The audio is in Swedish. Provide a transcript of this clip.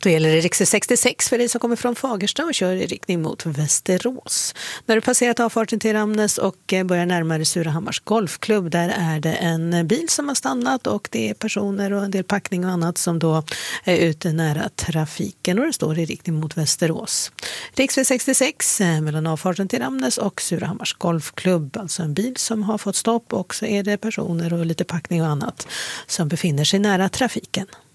Då gäller det riksväg 66 för dig som kommer från Fagersta och kör i riktning mot Västerås. När du passerat avfarten till Ramnäs och börjar närma dig Surahammars golfklubb, där är det en bil som har stannat och det är personer och en del packning och annat som då är ute nära trafiken och det står i riktning mot Västerås. Riksväg 66 mellan avfarten till Ramnäs och Surahammars golfklubb, alltså en bil som har fått stopp och så är det personer och lite packning och annat som befinner sig nära trafiken.